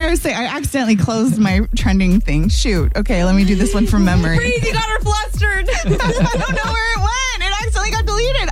I was saying, I accidentally closed my trending thing. Shoot. Okay, let me do this one from memory. Breeze, you got her flustered. I don't know where it went. It accidentally got deleted.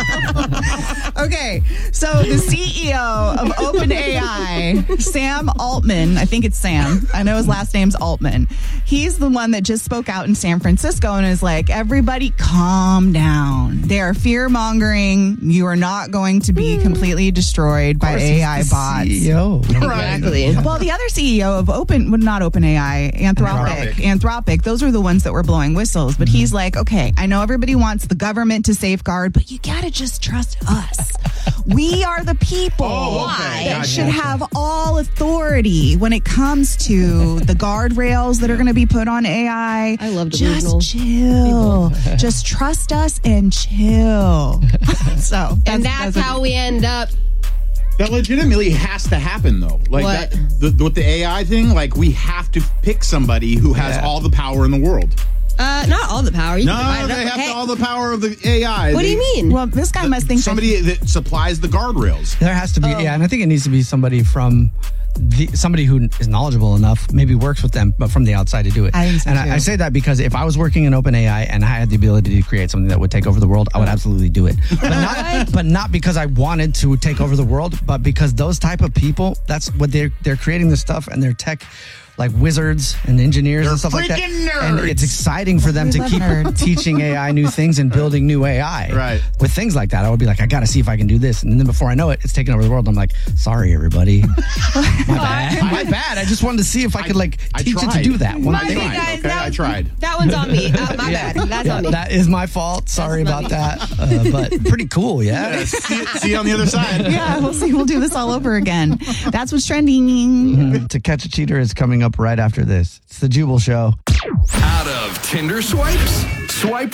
Okay, so the CEO of OpenAI, Sam Altman, I think it's Sam. I know his last name's Altman. He's the one that just spoke out in San Francisco and is like, everybody calm down. They are fear-mongering. You are not going to be completely destroyed by AI bots. CEO. Exactly. Well, the other CEO of not OpenAI, Anthropic, those were the ones that were blowing whistles. But he's like, okay, I know everybody wants the government to safeguard, but you got to just trust us. We are the people that should have all authority when it comes to the guardrails that are going to be put on AI. I love delusional just chill. Just trust us and chill. So that's how we end up. That legitimately has to happen, though. Like what? With the AI thing, like we have to pick somebody who has all the power in the world. Not all the power. You can divide No, it they up. have all the power of the AI. What do you mean? Well, this guy must think somebody that supplies the guardrails. There has to be, and I think it needs to be somebody from somebody who is knowledgeable enough, maybe works with them, but from the outside to do it. I think so and too. I say that because if I was working in OpenAI and I had the ability to create something that would take over the world, I would absolutely do it. But not because I wanted to take over the world, but because those type of people, that's what they're creating the stuff, and they're tech like wizards and engineers and stuff like that. Nerds. And it's exciting for them to love keep nerds. teaching AI new things and building new AI. Right. With things like that, I would be like, I got to see if I can do this. And then before I know it, it's taking over the world. I'm like, sorry, everybody. My bad. I just wanted to see if I could teach it to do that. My bad, guys. Okay, I tried. That one's on me. My bad. That's on me. That is my fault. Sorry about that. But pretty cool, yeah? See you on the other side. Yeah, we'll see. We'll do this all over again. That's what's trending. To Catch a Cheater is coming up right after this. It's the Jubal Show. Out of Tinder swipes? Swipe